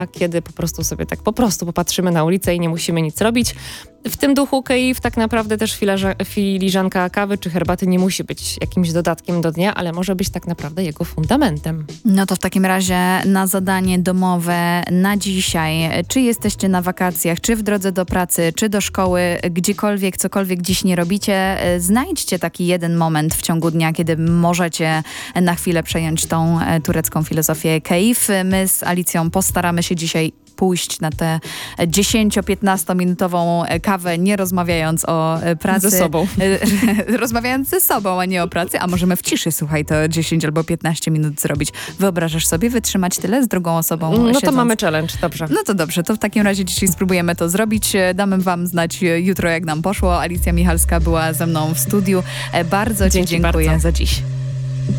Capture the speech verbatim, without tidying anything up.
a kiedy po prostu sobie tak po prostu popatrzymy na ulicę i nie musimy nic robić. W tym duchu Keif tak naprawdę też filarza- filiżanka kawy czy herbaty nie musi być jakimś dodatkiem do dnia, ale może być tak naprawdę jego fundamentem. No to w takim razie na zadanie domowe na dzisiaj, czy jesteście na wakacjach, czy w drodze do pracy, czy do szkoły, gdziekolwiek, cokolwiek dziś nie robicie, znajdźcie taki jeden moment w ciągu dnia, kiedy możecie na chwilę przejąć tą turecką filozofię Keif. My z Alicją postaramy się dzisiaj pójść na tę dziesięcio-piętnastominutową kawę, nie rozmawiając o pracy. Ze sobą. Rozmawiając ze sobą, a nie o pracy. A możemy w ciszy, słuchaj, to dziesięć albo piętnaście minut zrobić. Wyobrażasz sobie wytrzymać tyle z drugą osobą No siedząc? to mamy challenge, dobrze. No to dobrze, to w takim razie dzisiaj spróbujemy to zrobić. Damy wam znać jutro, jak nam poszło. Alicja Michalska była ze mną w studiu. Bardzo ci Dzięki dziękuję bardzo. za dziś.